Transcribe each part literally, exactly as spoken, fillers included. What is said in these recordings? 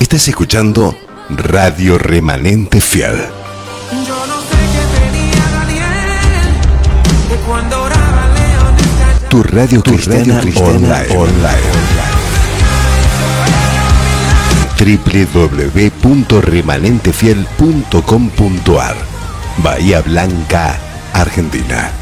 Estás escuchando Radio Remanente Fiel. Yo no sé qué tenía Daniel, que cuando oraba León estallaba. Tu radio Tu cristiana, radio cristiana online. online. doble u doble u doble u punto remanente fiel punto com punto a r. Bahía Blanca, Argentina.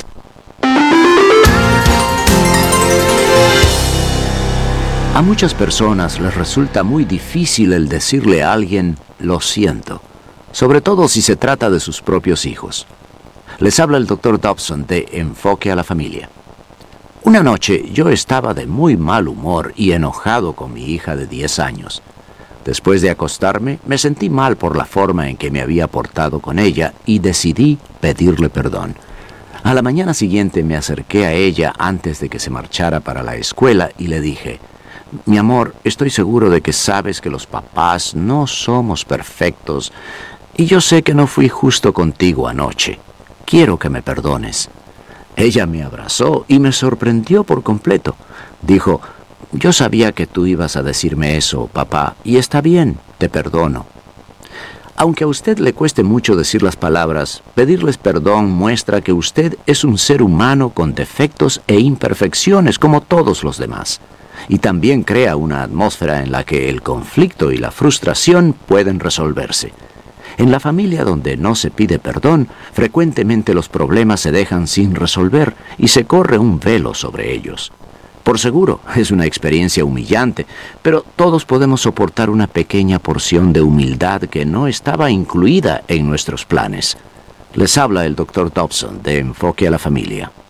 A muchas personas les resulta muy difícil el decirle a alguien lo siento, sobre todo si se trata de sus propios hijos. Les habla el doctor Dobson de Enfoque a la Familia. Una noche yo estaba de muy mal humor y enojado con mi hija de diez años. Después de acostarme, me sentí mal por la forma en que me había portado con ella y decidí pedirle perdón. A la mañana siguiente me acerqué a ella antes de que se marchara para la escuela y le dije: mi amor, estoy seguro de que sabes que los papás no somos perfectos y yo sé que no fui justo contigo anoche. Quiero que me perdones. Ella me abrazó y me sorprendió por completo. Dijo: yo sabía que tú ibas a decirme eso, papá, y está bien, te perdono. Aunque a usted le cueste mucho decir las palabras, pedirles perdón muestra que usted es un ser humano con defectos e imperfecciones como todos los demás. Y también crea una atmósfera en la que el conflicto y la frustración pueden resolverse. En la familia donde no se pide perdón, frecuentemente los problemas se dejan sin resolver y se corre un velo sobre ellos. Por seguro, es una experiencia humillante, pero todos podemos soportar una pequeña porción de humildad que no estaba incluida en nuestros planes. Les habla el doctor Dobson de Enfoque a la Familia.